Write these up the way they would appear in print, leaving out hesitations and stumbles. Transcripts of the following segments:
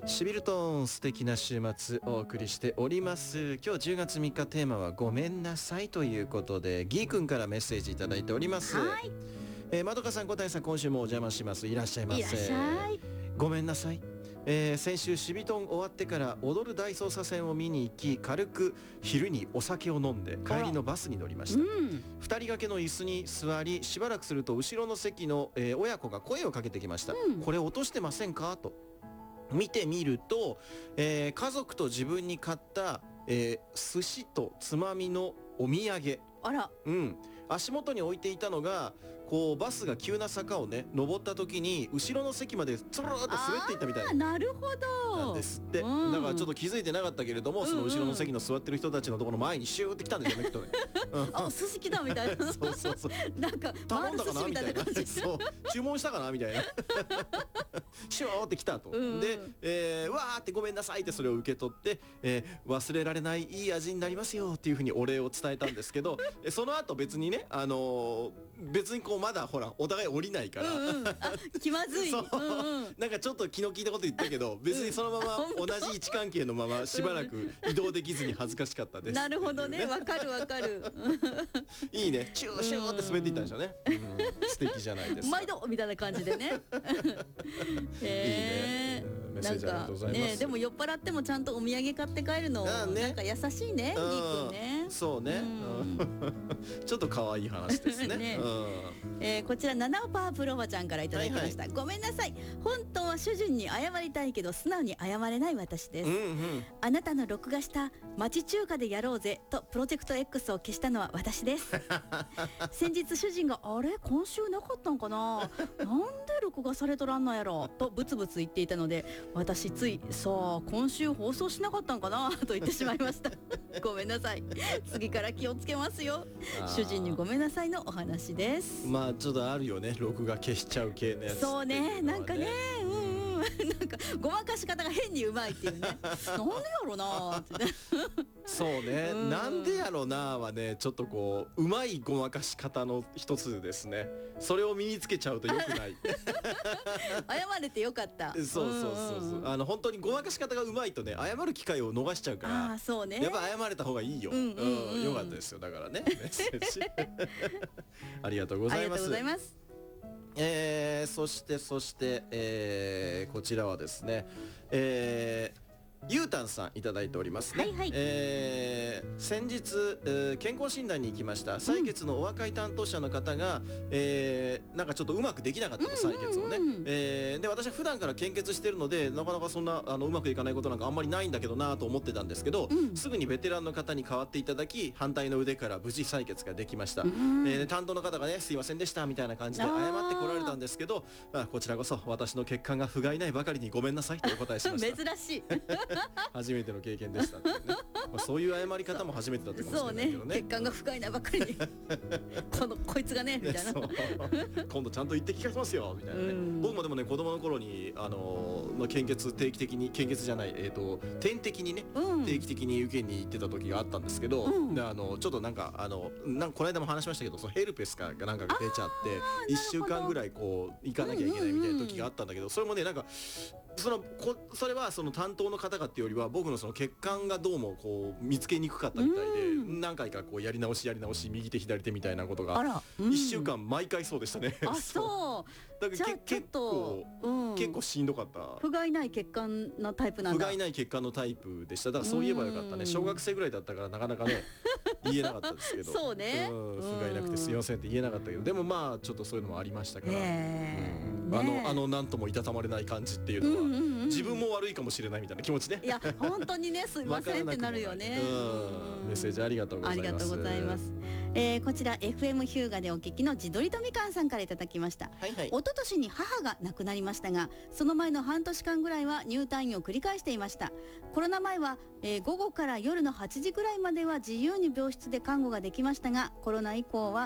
シビルトン素敵な週末お送りしております。今日10月3日テーマはごめんなさいということで、ギーくんからメッセージいただいております。 はい、 まどかさん、小谷さん、今週もお邪魔します。いらっしゃいませ。 いらっしゃい。 ごめんなさい。先週シビトン終わってから踊る大捜査線を見に行き、軽く昼にお酒を飲んで帰りのバスに乗りました。2人掛けの椅子に座り、しばらくすると後ろの席の、親子が声をかけてきました。これ落としてませんかと見てみると、家族と自分に買った、寿司とつまみのお土産。 あら、 足元に置いていたのが、こうバスが急な坂をね登った時に後ろの席までつるーっと滑っていったみたいなるほどなんですって。だからちょっと気づいてなかったけれども、その後ろの席の座ってる人たちのところの前にシューって来たんですよね、きっとね。 あ、寿司来たみたいな。 そうそうそう。 なんか頼んだかなみたいな。 感じ。 そう注文したかなみたいな。シューって来たと。で、わーってごめんなさいってそれを受け取って、忘れられないいい味になりますよっていうふうにお礼を伝えたんですけど、その後別にね、別にこうまだほらお互い降りないから、 気まずい。 なんかちょっと気の利いたこと言ったけど、別にそのまま同じ位置関係のまましばらく移動できずに恥ずかしかったです。 なるほどね、わかるわかる。 いいね、チューシューって滑っていったんでしょうね。素敵じゃないですか。 毎度みたいな感じでね。 いいね。メッセージありがとうございます。 でも酔っ払ってもちゃんとお土産買って帰るのなんか優しいね、ギーくんね。 そうね。ちょっと可愛い話ですね。 こちら七尾パワープロおばちゃんからいただきました。ごめんなさい。本当は主人に謝りたいけど素直に謝れない私です。あなたの録画した町中華でやろうぜとプロジェクト X を消したのは私です。先日主人があれ今週なかったんかな、なんで録画されとらんのやろとブツブツ言っていたので、私ついさあ今週放送しなかったんかなと言ってしまいました。ごめんなさい。次から気をつけますよ。主人にごめんなさいのお話です。 まあちょっとあるよね、録画消しちゃう系のやつ。 そうね、なんかね、なんかごまかし方が変にうまいっていうね。なんでやろうなってね。 そうね、なんでやろうなはね、ちょっとこううまいごまかし方の一つですね。それを身につけちゃうとよくない。 謝れてよかった。 そうそうそうそう。本当にごまかし方がうまいとね、謝る機会を逃しちゃうから。 そうね。 やっぱ謝れた方がいいよ。よかったですよ。だからね、メッセージありがとうございます。 ありがとうございます。 そしてこちらはですね、ゆうたんさんいただいておりますね。先日、健康診断に行きました。採血のお若い担当者の方が、なんかちょっとうまくできなかったの、採血をね。で私は普段から献血してるので、なかなかそんなうまくいかないことなんかあんまりないんだけどなと思ってたんですけど、すぐにベテランの方に代わっていただき、反対の腕から無事採血ができました。担当の方がね、すいませんでしたみたいな感じで謝ってこられたんですけど、こちらこそ私の血管が不甲斐ないばかりにごめんなさいとお答えしました。 珍しい。 初めての経験でしたってね。そういう謝り方も初めてだったかもしれないけどね。 血管が深いなばっかりにこいつがねみたいな。 今度ちゃんと言って聞かせますよみたいなね。僕もでもね、子供の頃に献血定期的に、献血じゃない、点滴にね、定期的に受けに行ってた時があったんですけど、でちょっとなんかこの間も話しましたけど、そのヘルペスかなんかが出ちゃって1週間ぐらいこう行かなきゃいけないみたいな時があったんだけど、それもね、なんかそれはその担当の方がっていうよりは、僕のその血管がどうもこう見つけにくかったみたいで、何回かこうやり直し右手左手みたいなことが1週間毎回そうでしたね。 そうだから結構しんどかった。 不甲斐ない血管のタイプなんだ。 不甲斐ない血管のタイプでした。だからそう言えばよかったね。小学生ぐらいだったからなかなかね言えなかったですけど。 そうね。 不甲斐なくてすいませんって言えなかったけど、でもまあちょっとそういうのもありましたから、なんともいたたまれない感じっていうのは、自分も悪いかもしれないみたいな気持ちね。 いや本当にね、すいませんってなるよね。 メッセージありがとうございます。 ありがとうございます。こちら FM ヒューガでお聞きの地鶏とみかんさんからいただきました。一昨年に母が亡くなりましたが、その前の半年間ぐらいは入退院を繰り返していました。コロナ前は、午後から夜の8時ぐらいまでは自由に病室で看護ができましたが、コロナ以降は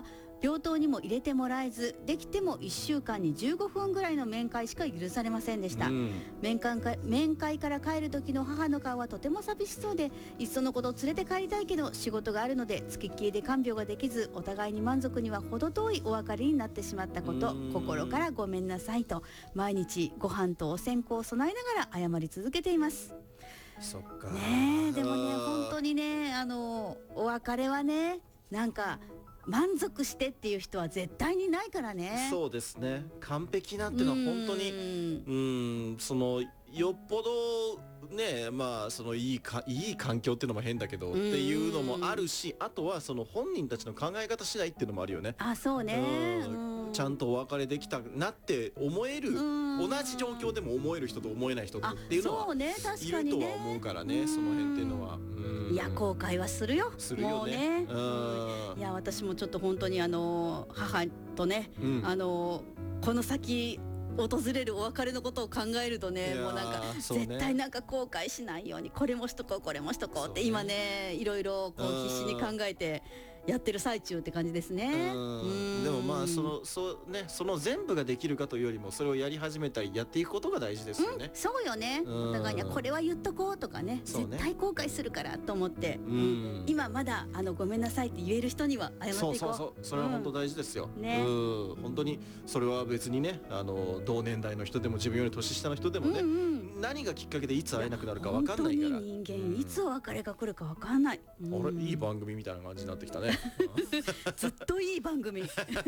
病棟にも入れてもらえず、できても1週間に15分ぐらいの面会しか許されませんでした。面会から帰る時の母の顔はとても寂しそうで、いっそのこと連れて帰りたいけど仕事があるので付きっきりで看病ができず、お互いに満足には程遠いお別れになってしまったこと、心からごめんなさいと毎日ご飯とお線香を備えながら謝り続けています。 そっかねえ、でもね本当にね、お別れはね、なんか満足してっていう人は絶対にないからね。 そうですね、完璧なんてのは本当にそのよっぽどね、まあそのいい環境っていうのも変だけどっていうのもあるし、あとはその本人たちの考え方次第っていうのもあるよね。 あ、そうね。 ちゃんとお別れできたなって思える、同じ状況でも思える人と思えない人っていうのは、ね、いるとは思うからね、その辺っていうのは。 いや、後悔はするよ。 するよね。 いや、私もちょっと本当に母とね、この先訪れるお別れのことを考えるとね、もうなんか絶対なんか後悔しないようにこれもしとこうこれもしとこうって今ね、いろいろこう必死に考えてやってる最中って感じですね。 でもまあその全部ができるかというよりも、それをやり始めたりやっていくことが大事ですよね。 そうよね。お互いにこれは言っとこうとかね、絶対後悔するからと思って、今まだごめんなさいって言える人には謝っていこう。 そうそれは本当大事ですよ。本当にそれは別にね、同年代の人でも自分より年下の人でもね、何がきっかけでいつ会えなくなるか分かんないから。 人間いつお別れが来るか分かんない。 あれ、いい番組みたいな感じになってきたね。 ずっといい番組。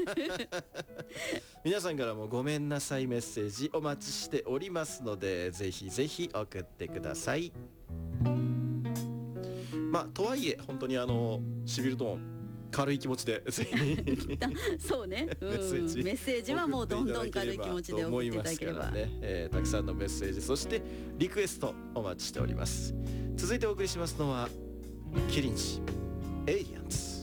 皆さんからもごめんなさいメッセージお待ちしておりますので、ぜひぜひ送ってください。まあとはいえ本当にシビルトーン軽い気持ちでぜひそうね、メッセージはもうどんどん軽い気持ちで送っていただければ、 たくさんのメッセージ、そしてリクエストお待ちしております。続いてお送りしますのはキリンジエイリアンズ。